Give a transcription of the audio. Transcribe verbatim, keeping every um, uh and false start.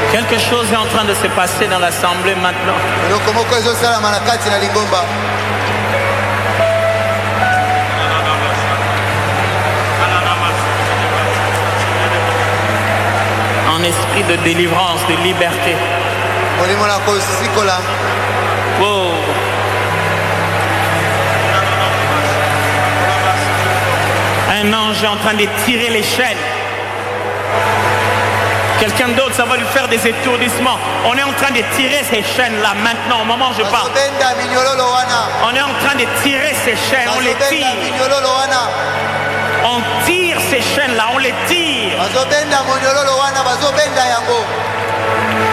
Quelque chose est en train de se passer dans l'assemblée maintenant. En esprit de délivrance, de liberté. Oh. Un ange est en train de tirer les chaînes. Quelqu'un d'autre, ça va lui faire des étourdissements. On est en train de tirer ces chaînes-là maintenant, au moment où je parle. On est en train de tirer ces chaînes, on les tire. On tire ces chaînes-là, on les tire.